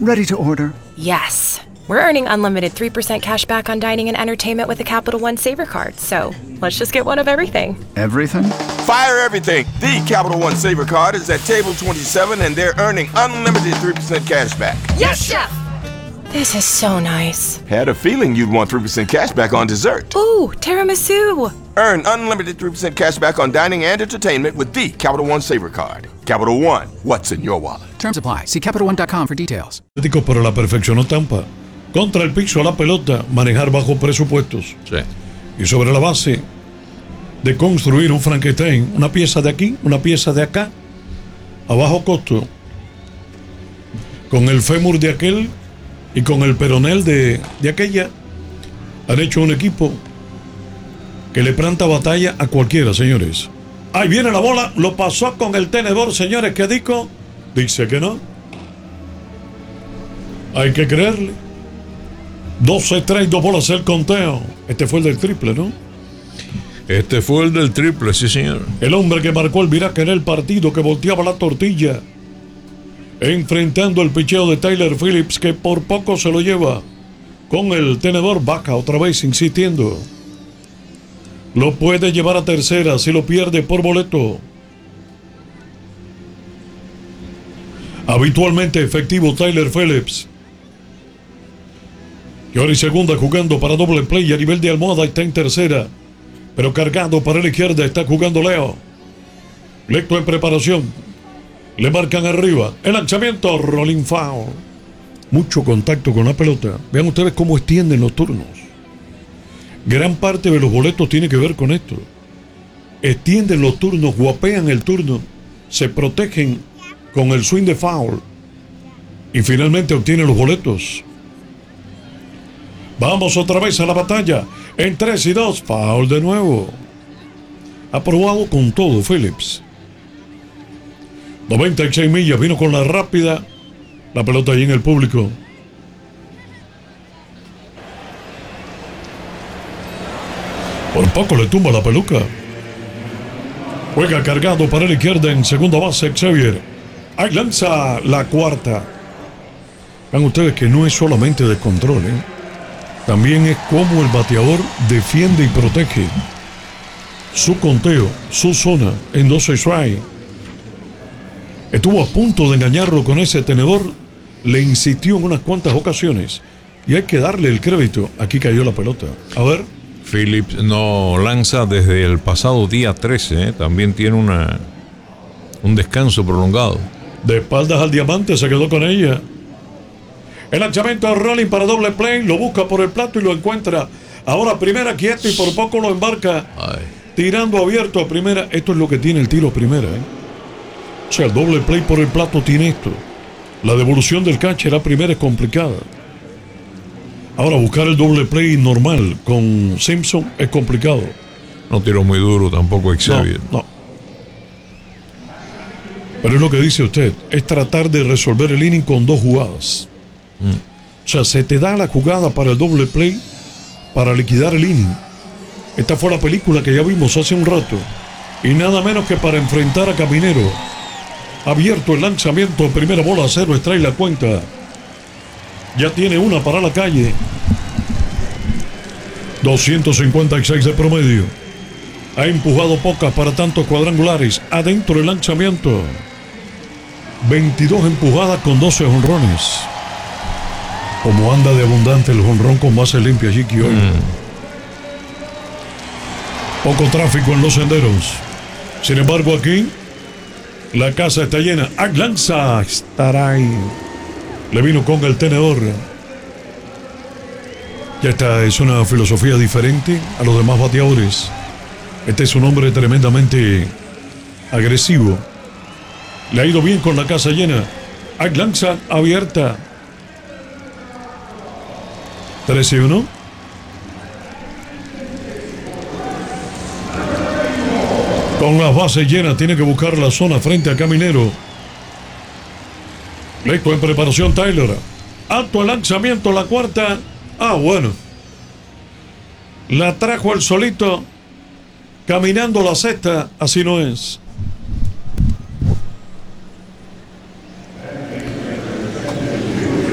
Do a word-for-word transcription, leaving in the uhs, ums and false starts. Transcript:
Ready to order. Yes. We're earning unlimited three percent cash back on dining and entertainment with a Capital One Saver card. So let's just get one of everything. Everything? Fire everything. The Capital One Saver card is at table twenty-seven and they're earning unlimited three percent cash back. Yes, Chef! This is so nice. Had a feeling you'd want three percent cash back on dessert. Ooh, tiramisu. Earn unlimited three percent cash back on dining and entertainment with the Capital One Saver card. Capital One, what's in your wallet? Terms apply. See Capital One dot com for details. Pero la perfeccionó Tampa. Contra el piso, la pelota, manejar bajo presupuestos. Sí. Y sobre la base de construir un Frankenstein, una pieza de aquí, una pieza de acá, a bajo costo, con el fémur de aquel y con el peronel de, de aquella, han hecho un equipo que le planta batalla a cualquiera, señores. Ahí viene la bola, lo pasó con el tenedor, señores. ¿Qué dijo? Dice que no. Hay que creerle. doce tres, dos bolas el conteo. Este fue el del triple, ¿no? Este fue el del triple, sí, señor. El hombre que marcó el viraje en el partido, que volteaba la tortilla, enfrentando el picheo de Tyler Phillips, que por poco se lo lleva. Con el tenedor baja otra vez, insistiendo. Lo puede llevar a tercera si lo pierde por boleto. Habitualmente efectivo Tyler Phillips. Y ahora y segunda jugando para doble play a nivel de almohada, está en tercera. Pero cargando para la izquierda está jugando Leo. Lecto en preparación. Le marcan arriba. El lanzamiento, rolling foul. Mucho contacto con la pelota. Vean ustedes cómo extienden los turnos. Gran parte de los boletos tiene que ver con esto. Extienden los turnos, guapean el turno, se protegen con el swing de foul y finalmente obtienen los boletos. Vamos otra vez a la batalla. En tres y dos, foul de nuevo. Aprobado con todo Phillips. noventa y seis millas, vino con la rápida. La pelota ahí en el público. Por poco le tumba la peluca. Juega cargado para la izquierda en segunda base Xavier. Ahí lanza la cuarta. Vean ustedes que no es solamente de control, ¿eh? También es como el bateador defiende y protege su conteo, su zona en doce strike. Estuvo a punto de engañarlo con ese tenedor. Le insistió en unas cuantas ocasiones. Y hay que darle el crédito. Aquí cayó la pelota. A ver. Phillips no lanza desde el pasado día trece. ¿eh? También tiene una un descanso prolongado. De espaldas al diamante, se quedó con ella. El lanzamiento de Rolling para doble play. Lo busca por el plato y lo encuentra. Ahora primera quieto y por poco lo embarca. Ay. Tirando abierto a primera. Esto es lo que tiene el tiro primera. ¿eh? O sea, el doble play por el plato tiene esto. La devolución del catcher a primera es complicada. Ahora buscar el doble play normal con Simpson es complicado. No tiró muy duro tampoco Xavier. No, no. Pero es lo que dice usted. Es tratar de resolver el inning con dos jugadas. Mm. O sea, se te da la jugada para el doble play para liquidar el inning. Esta fue la película que ya vimos hace un rato. Y nada menos que para enfrentar a Caminero. Abierto el lanzamiento, primera bola, cero, extrae la cuenta. Ya tiene una para la calle. doscientos cincuenta y seis de promedio. Ha empujado pocas para tantos cuadrangulares. Adentro el lanzamiento. veintidós empujadas con doce jonrones. Como anda de abundante el jonrón con base limpia, Chiqui, hoy. Mm. Poco tráfico en los senderos. Sin embargo, aquí la casa está llena. Lanza, estará ahí. Le vino con el tenedor. Ya esta es una filosofía diferente a los demás bateadores. Este es un hombre tremendamente agresivo. Le ha ido bien con la casa llena. Lanza abierta. tres y uno. Con las bases llenas, tiene que buscar la zona frente a Caminero. Listo en preparación Tyler. Alto el lanzamiento, la cuarta. Ah, bueno. La trajo el solito. Caminando la sexta. Así no es.